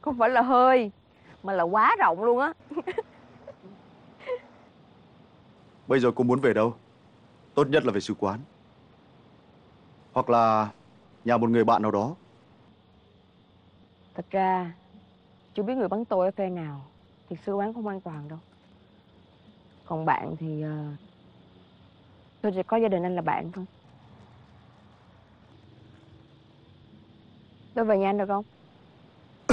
Không phải là hơi, mà là quá rộng luôn á. Bây giờ cô muốn về đâu? Tốt nhất là về sứ quán. Hoặc là nhà một người bạn nào đó. Thật ra chưa biết người bắn tôi ở phe nào thì sứ quán không an toàn đâu. Còn bạn thì tôi chỉ có gia đình anh là bạn thôi. Tôi về nhà anh được không?